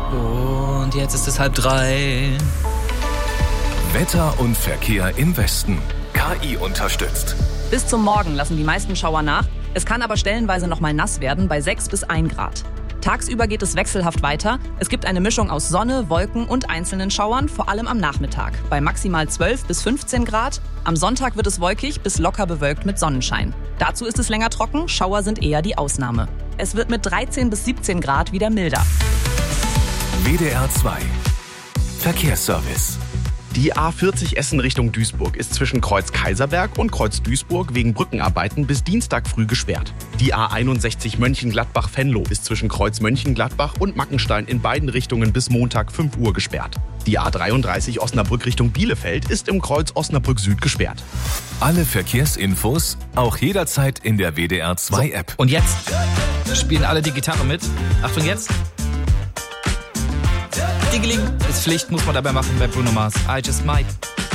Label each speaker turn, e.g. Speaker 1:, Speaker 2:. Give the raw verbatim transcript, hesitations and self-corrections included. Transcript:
Speaker 1: Und jetzt ist es halb drei.
Speaker 2: Wetter und Verkehr im Westen. K I unterstützt.
Speaker 3: Bis zum Morgen lassen die meisten Schauer nach. Es kann aber stellenweise noch mal nass werden bei sechs bis ein Grad. Tagsüber geht es wechselhaft weiter. Es gibt eine Mischung aus Sonne, Wolken und einzelnen Schauern, vor allem am Nachmittag. Bei maximal zwölf bis fünfzehn Grad. Am Sonntag wird es wolkig bis locker bewölkt mit Sonnenschein. Dazu ist es länger trocken, Schauer sind eher die Ausnahme. Es wird mit dreizehn bis siebzehn Grad wieder milder.
Speaker 2: W D R zwei Verkehrsservice.
Speaker 4: Die A vierzig Essen Richtung Duisburg ist zwischen Kreuz Kaiserberg und Kreuz Duisburg wegen Brückenarbeiten bis Dienstag früh gesperrt. Die A einundsechzig Mönchengladbach-Venlo ist zwischen Kreuz Mönchengladbach und Mackenstein in beiden Richtungen bis Montag fünf Uhr gesperrt. Die A dreiunddreißig Osnabrück Richtung Bielefeld ist im Kreuz Osnabrück Süd gesperrt.
Speaker 2: Alle Verkehrsinfos auch jederzeit in der W D R zwei App.
Speaker 1: Und jetzt spielen alle die Gitarre mit. Achtung jetzt. Dingeling ist Pflicht, muss man dabei machen bei Bruno Mars. I just might.